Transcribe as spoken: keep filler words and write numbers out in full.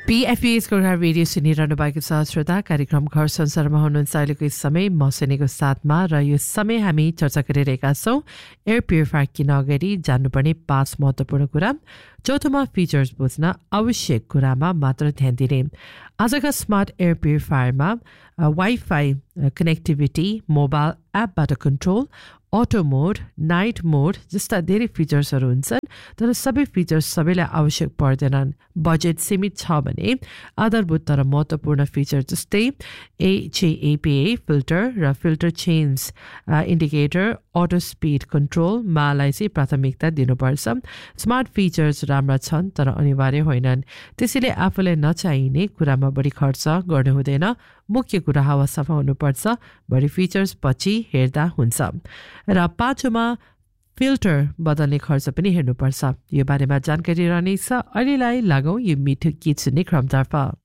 पीएफपीएस को घर रेडियो सुनिरहनु भएको छ श्रोता कार्यक्रम घर संसारमा हुनुहुन्छ अहिलेको समय म सुनेको साथमा र यो समय हामी चर्चा गरिरहेका छौँ एयर प्युरिफायर किन अगाडि जान्नुपर्ने पाँच महत्त्वपूर्ण कुरा चौथोमा फिचर्स बुझ्न आवश्यक कुरामा मात्र ध्यान दिने आजका smart air प्युरिफायरमा wifi connectivity mobile एपबाट कन्ट्रोल अटो मोड नाइट मोड जस्ता धेरै फिचर्सहरू हुन्छन् तर सबै फिचर्स सबैलाई आवश्यक पर्दैनन् बजेट सीमित छ भने आधारभूत तर महत्त्वपूर्ण फिचर जस्तै एचएएपीए फिल्टर र filter change indicator auto speed कन्ट्रोलमालाई चाहिँ प्राथमिकता दिनुपर्छ स्मार्ट फिचर्स राम्रा छन् तर अनिवार्य होइनन् त्यसैले आफूलाई नचाहिने कुरामा बढी खर्च गर्नु हुँदैन मुख्य कुरा हावा सफा हुनुपर्छ बढी फिचर्स पछि हेर्दा हुन्छ र पाँचौँमा फिल्टर बदल्ने खर्च पनि हेर्नुपर्छ यो बारेमा जानकारी रहनेछ अहिलेलाई लागौँ यो मिठो गीत सुन्ने क्रमतर्फ